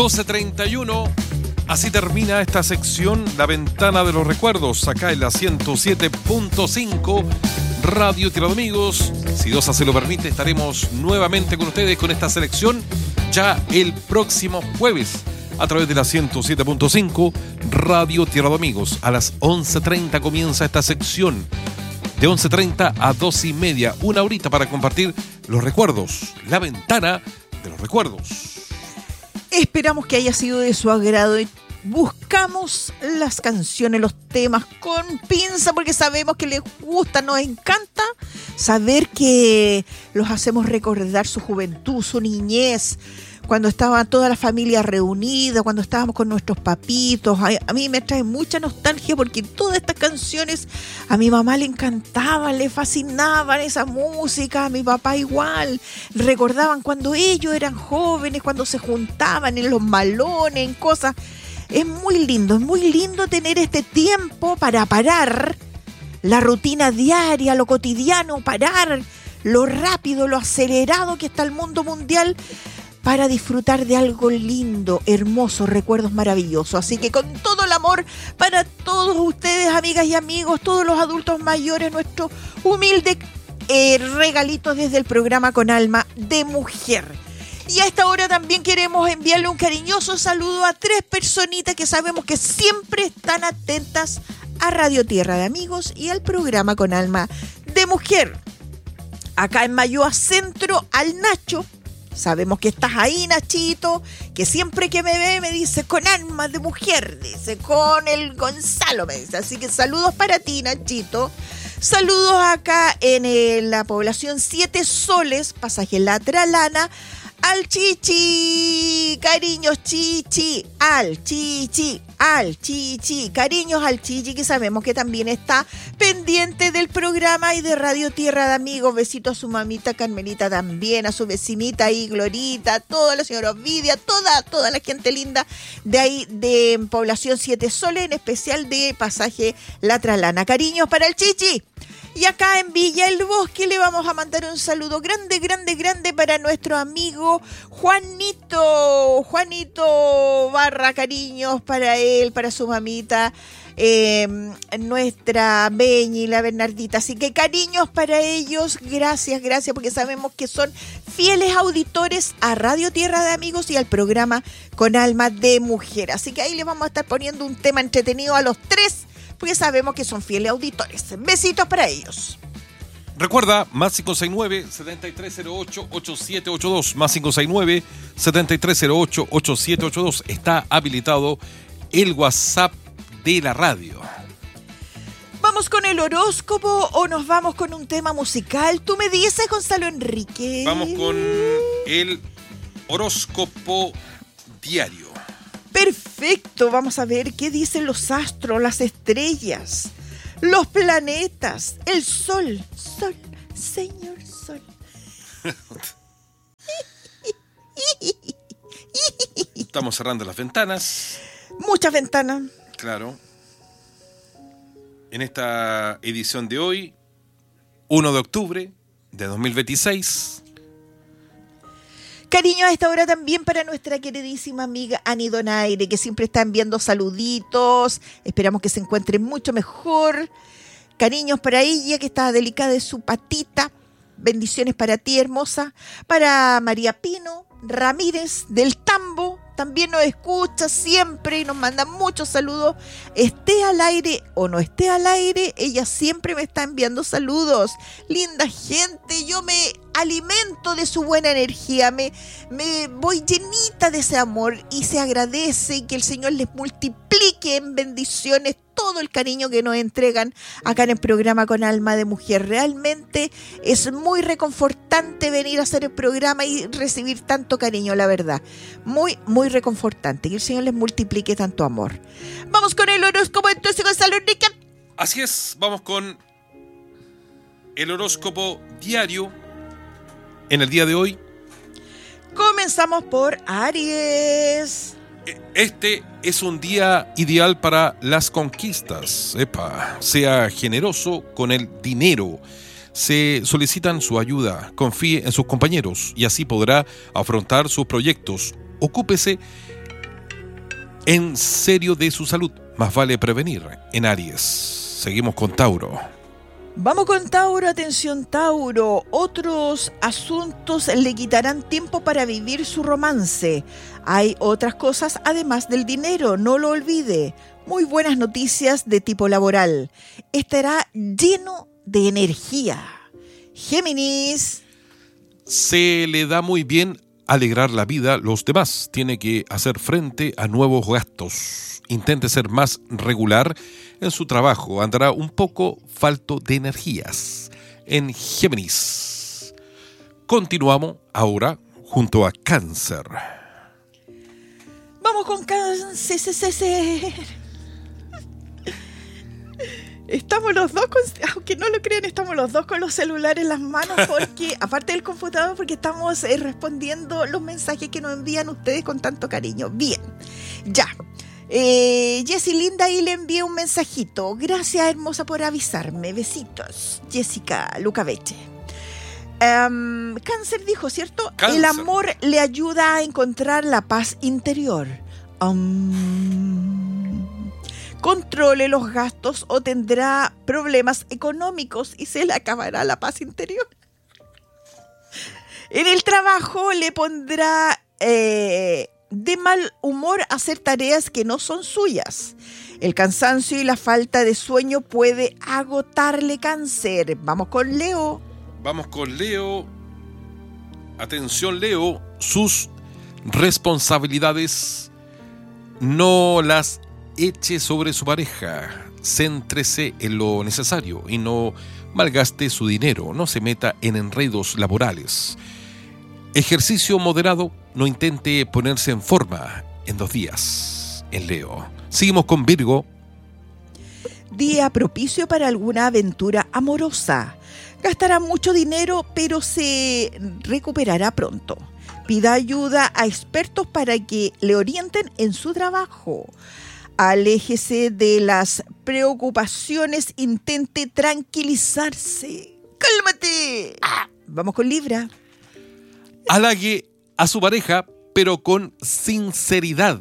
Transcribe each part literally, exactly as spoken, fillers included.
doce treinta y uno. Así termina esta sección, La Ventana de los Recuerdos, acá en la ciento siete punto cinco Radio Tierra de Amigos. Si Dios así lo permite, estaremos nuevamente con ustedes con esta selección ya el próximo jueves a través de la ciento siete punto cinco Radio Tierra de Amigos. A las once treinta comienza esta sección. De once treinta a doce y media, una horita para compartir los recuerdos, La Ventana de los Recuerdos. Esperamos que haya sido de su agrado y buscamos las canciones, los temas con pinza porque sabemos que les gusta, nos encanta saber que los hacemos recordar su juventud, su niñez, cuando estaba toda la familia reunida, cuando estábamos con nuestros papitos. A, a mí me trae mucha nostalgia porque todas estas canciones a mi mamá le encantaban, le fascinaban esa música, a mi papá igual. Recordaban cuando ellos eran jóvenes, cuando se juntaban en los malones, en cosas. Es muy lindo, es muy lindo tener este tiempo para parar la rutina diaria, lo cotidiano, parar lo rápido, lo acelerado que está el mundo mundial, para disfrutar de algo lindo, hermoso, recuerdos maravillosos. Así que con todo el amor para todos ustedes, amigas y amigos, todos los adultos mayores, nuestro humilde eh, regalito desde el programa Con Alma de Mujer. Y a esta hora también queremos enviarle un cariñoso saludo a tres personitas que sabemos que siempre están atentas a Radio Tierra de Amigos y al programa Con Alma de Mujer. Acá en Mayoa Centro, al Nacho. Sabemos que estás ahí, Nachito, que siempre que me ve me dice Con Alma de Mujer, dice, con el Gonzalo, me dice. Así que saludos para ti, Nachito. Saludos acá en eh, la población Siete Soles, pasaje La Tralana, al Chichi, cariños Chichi, al Chichi, al Chichi, cariños al Chichi, que sabemos que también está pendiente del programa y de Radio Tierra de Amigos. Besitos a su mamita Carmelita también, a su vecinita ahí, Glorita, toda la señora Ovidia, toda, toda la gente linda de ahí, de población Siete Soles, en especial de pasaje La Tralana. Cariños para el Chichi. Y acá en Villa El Bosque le vamos a mandar un saludo grande, grande, grande para nuestro amigo Juanito. Juanito Barra, cariños para él, para su mamita, eh, nuestra Beñi, la Bernardita. Así que cariños para ellos, gracias, gracias, porque sabemos que son fieles auditores a Radio Tierra de Amigos y al programa Con Alma de Mujer. Así que ahí les vamos a estar poniendo un tema entretenido a los tres, porque sabemos que son fieles auditores. Besitos para ellos. Recuerda, más cinco seis nueve, siete tres cero ocho, ocho siete ocho dos, más cinco seis nueve, siete tres cero ocho, ocho siete ocho dos. Está habilitado el WhatsApp de la radio. ¿Vamos con el horóscopo o nos vamos con un tema musical? Tú me dices, Gonzalo Enrique. Vamos con el horóscopo diario. Perfecto, vamos a ver qué dicen los astros, las estrellas, los planetas, el sol, sol, señor sol. Estamos cerrando las ventanas. Muchas ventanas. Claro. En esta edición de hoy, uno de octubre de dos mil veintiséis. Cariño a esta hora también para nuestra queridísima amiga Ani Donaire, que siempre está enviando saluditos. Esperamos que se encuentre mucho mejor. Cariños para ella, que está delicada de su patita. Bendiciones para ti, hermosa. Para María Pino Ramírez del Tambo, también nos escucha siempre y nos manda muchos saludos. Esté al aire o no esté al aire, ella siempre me está enviando saludos. Linda gente, yo me alimento de su buena energía, me, me voy llenita de ese amor y se agradece, y que el Señor les multiplique en bendiciones todo el cariño que nos entregan acá en el programa Con Alma de Mujer. Realmente es muy reconfortante venir a hacer el programa y recibir tanto cariño, la verdad. Muy, muy reconfortante. Que el Señor les multiplique tanto amor. Vamos con el horóscopo entonces, Gonzalo Enrique. Así es, vamos con el horóscopo diario en el día de hoy. Comenzamos por Aries. Este es un día ideal para las conquistas. Epa, sea generoso con el dinero. Se solicitan su ayuda. Confíe en sus compañeros y así podrá afrontar sus proyectos. Ocúpese en serio de su salud. Más vale prevenir en Aries. Seguimos con Tauro. Vamos con Tauro, atención Tauro. Otros asuntos le quitarán tiempo para vivir su romance. Hay otras cosas además del dinero, no lo olvide. Muy buenas noticias de tipo laboral. Estará lleno de energía. Géminis. Se le da muy bien alegrar la vida a los demás. Tiene que hacer frente a nuevos gastos. Intente ser más regular en su trabajo. Andará un poco falto de energías en Géminis. Continuamos ahora junto a Cáncer. Vamos con Cáncer. Estamos los dos, con, aunque no lo crean, estamos los dos con los celulares en las manos porque, aparte del computador, porque estamos eh, respondiendo los mensajes que nos envían ustedes con tanto cariño. Bien, ya. Eh, Jessy Linda y le envié un mensajito. Gracias, hermosa, por avisarme. Besitos. Jessica Lucaveche. Um, Cáncer dijo, ¿cierto? Cáncer. El amor le ayuda a encontrar la paz interior. Um, controle los gastos o tendrá problemas económicos y se le acabará la paz interior. En el trabajo le pondrá eh, de mal humor hacer tareas que no son suyas. El cansancio y la falta de sueño puede agotarle. Cáncer. Vamos con Leo. Vamos con Leo. Atención, Leo. Sus responsabilidades no las eche sobre su pareja. Céntrese en lo necesario y no malgaste su dinero. No se meta en enredos laborales. Ejercicio moderado. No intente ponerse en forma en dos días. En Leo. Seguimos con Virgo. Día propicio para alguna aventura amorosa. Gastará mucho dinero, pero se recuperará pronto. Pida ayuda a expertos para que le orienten en su trabajo. Aléjese de las preocupaciones, intente tranquilizarse. ¡Cálmate! Ah, vamos con Libra. Halague a su pareja, pero con sinceridad.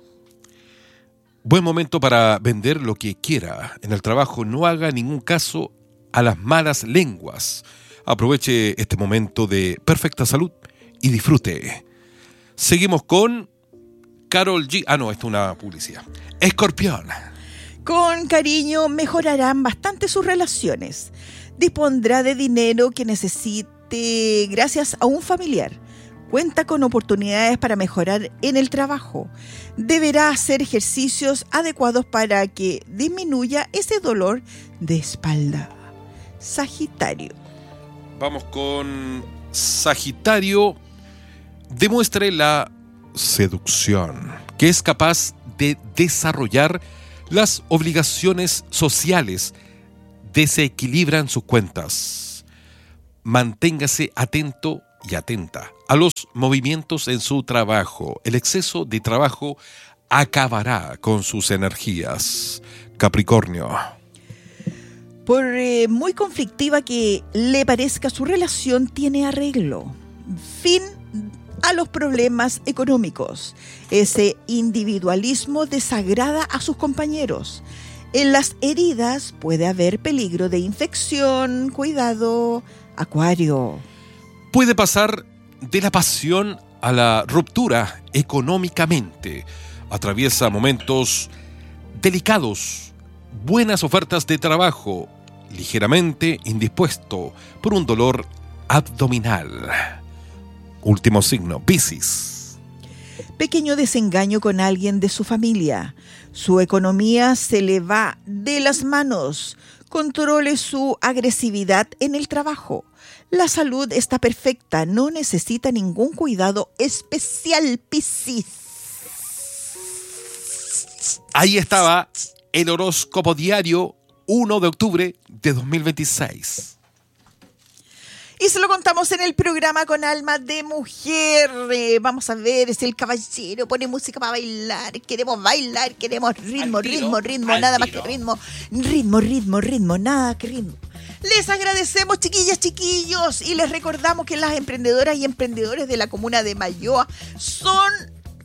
Buen momento para vender lo que quiera. En el trabajo no haga ningún caso a las malas lenguas. Aproveche este momento de perfecta salud y disfrute. Seguimos con Karol G. Ah, no, esto es una publicidad. Escorpión. Con cariño mejorarán bastante sus relaciones. Dispondrá de dinero que necesite gracias a un familiar. Cuenta con oportunidades para mejorar en el trabajo. Deberá hacer ejercicios adecuados para que disminuya ese dolor de espalda. Sagitario. Vamos con Sagitario. Demuestre la seducción, que es capaz de desarrollar las obligaciones sociales. Desequilibran sus cuentas. Manténgase atento y atenta a los movimientos en su trabajo. El exceso de trabajo acabará con sus energías. Capricornio. Por eh, muy conflictiva que le parezca su relación, tiene arreglo. Fin a los problemas económicos. Ese individualismo desagrada a sus compañeros. En las heridas puede haber peligro de infección. Cuidado, Acuario. Puede pasar de la pasión a la ruptura económicamente. Atraviesa momentos delicados. Buenas ofertas de trabajo. Ligeramente indispuesto por un dolor abdominal. Último signo, Piscis. Pequeño desengaño con alguien de su familia. Su economía se le va de las manos. Controle su agresividad en el trabajo. La salud está perfecta, no necesita ningún cuidado especial, Piscis. Ahí estaba el horóscopo diario uno de octubre de dos mil veintiséis. Y se lo contamos en el programa Con Alma de Mujer. Eh, vamos a ver si el caballero pone música para bailar. Queremos bailar, queremos ritmo, tiro, ritmo, ritmo, nada tiro. Más que ritmo. Ritmo, ritmo, ritmo, nada que ritmo. Les agradecemos, chiquillas, chiquillos, y les recordamos que las emprendedoras y emprendedores de la comuna de Mayoa son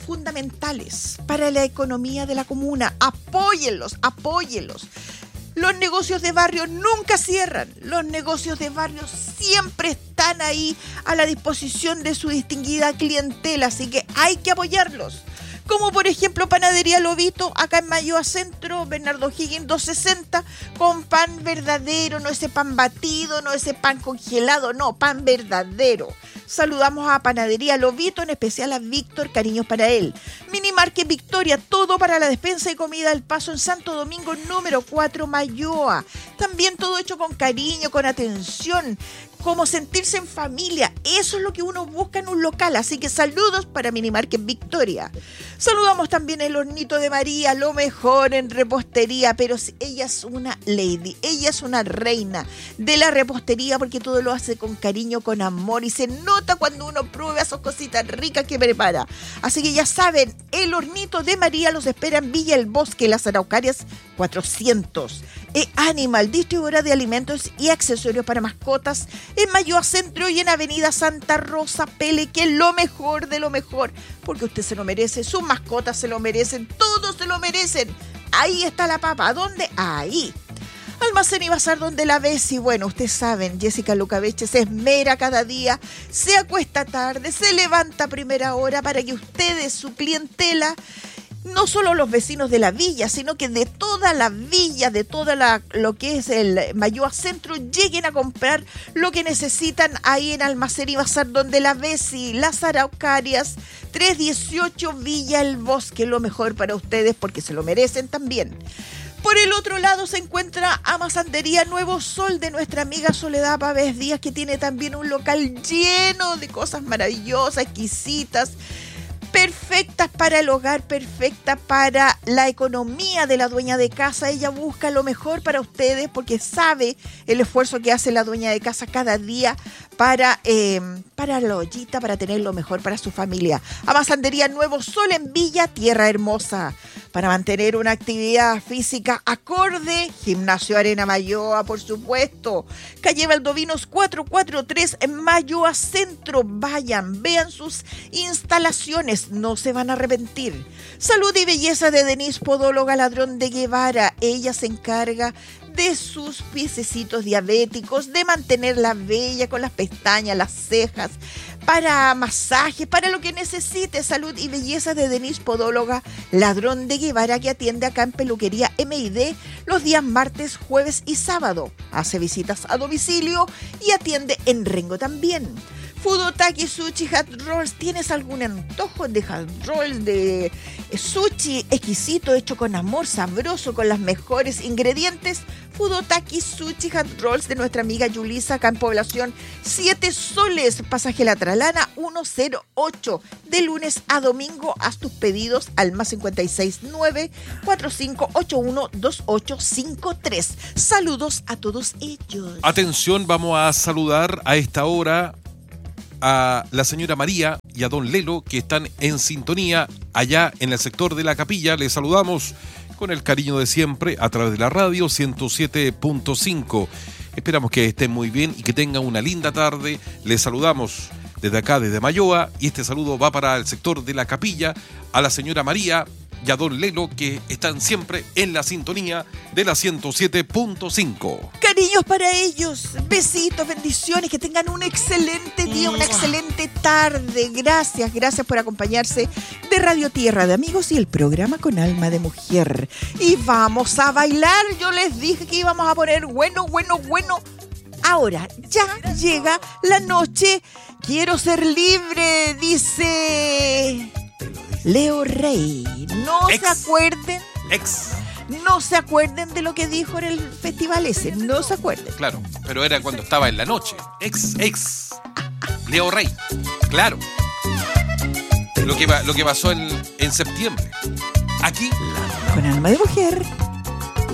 fundamentales para la economía de la comuna. Apóyenlos, apóyenlos. Los negocios de barrio nunca cierran. Los negocios de barrio siempre están ahí a la disposición de su distinguida clientela, así que hay que apoyarlos. Como por ejemplo Panadería Lobito, acá en Mayoa Centro, Bernardo Higgins doscientos sesenta, con pan verdadero, no ese pan batido, no ese pan congelado, no, pan verdadero. Saludamos a Panadería Lobito, en especial a Víctor, cariños para él. Mini Market Victoria, todo para la despensa y comida al paso en Santo Domingo, número cuatro, Mayoa. También todo hecho con cariño, con atención, como sentirse en familia. Eso es lo que uno busca en un local, así que saludos para Mini Market Victoria. Saludamos también el Hornito de María, lo mejor en repostería, pero ella es una lady, ella es una reina de la repostería porque todo lo hace con cariño, con amor, y se nota cuando uno prueba esas cositas ricas que prepara. Así que ya saben, el Hornito de María los espera en Villa El Bosque, Las Araucarias cuatrocientos. E Animal, distribuidora de alimentos y accesorios para mascotas en Mayoa Centro y en Avenida Santa Rosa Pele, que es lo mejor de lo mejor, porque usted se lo merece, sus mascotas se lo merecen, todos se lo merecen. Ahí está la papa. ¿Dónde? Ahí. Almacén y Bazar donde la ves, y bueno, ustedes saben, Jessica Lucabeche se esmera cada día, se acuesta tarde, se levanta a primera hora para que ustedes, su clientela, no solo los vecinos de la villa, sino que de toda la villa, de toda la, lo que es el Mayoa Centro, lleguen a comprar lo que necesitan ahí en Almacén y Bazar donde la Besi, Las Araucarias, trescientos dieciocho Villa El Bosque, lo mejor para ustedes porque se lo merecen también. Por el otro lado se encuentra Amasandería Nuevo Sol de nuestra amiga Soledad Pávez Díaz, que tiene también un local lleno de cosas maravillosas, exquisitas, perfectas para el hogar, perfecta para la economía de la dueña de casa. Ella busca lo mejor para ustedes porque sabe el esfuerzo que hace la dueña de casa cada día para, eh, para la ollita, para tener lo mejor para su familia. Amasandería Nuevo Sol en Villa Tierra Hermosa. Para mantener una actividad física acorde, Gimnasio Arena Mayoa, por supuesto. Calle Valdovinos cuatrocientos cuarenta y tres en Mayoa Centro. Vayan, vean sus instalaciones, no se van a arrepentir. Salud y belleza de Denise Podóloga Ladrón de Guevara. Ella se encarga de sus piececitos diabéticos, de mantenerla bella con las pestañas, las cejas, para masajes, para lo que necesite. Salud y belleza de Denise Podóloga Ladrón de Guevara, que atiende acá en Peluquería M I D los días martes, jueves y sábado. Hace visitas a domicilio y atiende en Rengo también. Fudotaki Sushi Hot Rolls. ¿Tienes algún antojo de hot rolls, de sushi exquisito, hecho con amor, sabroso, con los mejores ingredientes? Fudotaki Sushi Hot Rolls de nuestra amiga Yulisa, acá en Población Siete Soles, pasaje La Tralana ciento ocho. De lunes a domingo, haz tus pedidos al más cincuenta y seis nueve, cuatro cinco ocho uno, dos ocho cinco tres. Saludos a todos ellos. Atención, vamos a saludar a esta hora a la señora María y a don Lelo, que están en sintonía allá en el sector de la Capilla. Les saludamos con el cariño de siempre a través de la radio ciento siete punto cinco. Esperamos que estén muy bien y que tengan una linda tarde. Les saludamos desde acá, desde Mayoa, y este saludo va para el sector de la Capilla, a la señora María y a don Lelo, que están siempre en la sintonía de la ciento siete punto cinco. Cariños para ellos, besitos, bendiciones, que tengan un excelente día, una excelente tarde. Gracias, gracias por acompañarse de Radio Tierra de Amigos y el programa Con Alma de Mujer. Y vamos a bailar, yo les dije que íbamos a poner bueno, bueno, bueno. Ahora ya llega la noche, quiero ser libre, dice Leo Rey. No ex, se acuerden. Ex. No se acuerden de lo que dijo en el festival ese. No se acuerden. Claro, pero era cuando estaba en la noche. Ex, ex. Leo Rey. Claro. Lo que, lo que pasó en, en septiembre. Aquí. Con Alma de Mujer.